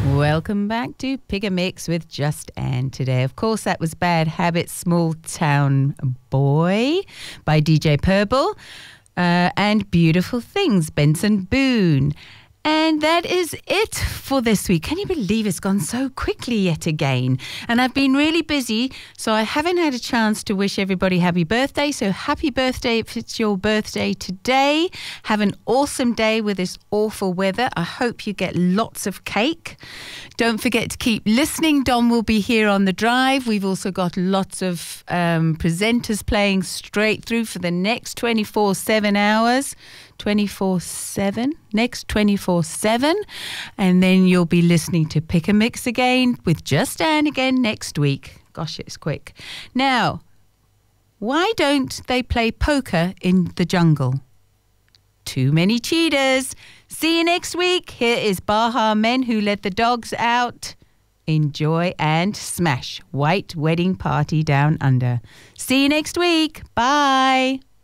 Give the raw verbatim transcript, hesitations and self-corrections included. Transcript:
Welcome back to Pick a Mix with Just Anne today. Of course, that was Bad Habits, Small Town Boy by D J Purple uh, and Beautiful Things, Benson Boone. And that is it for this week. Can you believe it's gone so quickly yet again? And I've been really busy, so I haven't had a chance to wish everybody happy birthday. So happy birthday if it's your birthday today. Have an awesome day with this awful weather. I hope you get lots of cake. Don't forget to keep listening. Don will be here on the drive. We've also got lots of um, presenters playing straight through for the next twenty-four seven hours. twenty-four seven, next twenty-four seven, and then you'll be listening to Pick a Mix again with Just Anne again next week. Gosh, it's quick. Now, why don't they play poker in the jungle? Too many cheaters. See you next week. Here is Baha Men Who Let the Dogs Out. Enjoy and smash White Wedding Party Down Under. See you next week. Bye.